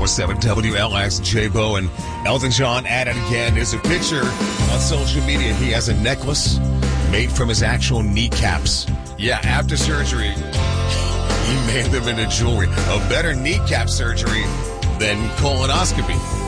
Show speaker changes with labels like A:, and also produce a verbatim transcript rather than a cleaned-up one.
A: oh seven W L X, J-Bo and Elton John at it again. There's a picture on social media. He has a necklace made from his actual kneecaps. Yeah, after surgery, he made them into jewelry. A better kneecap surgery than colonoscopy.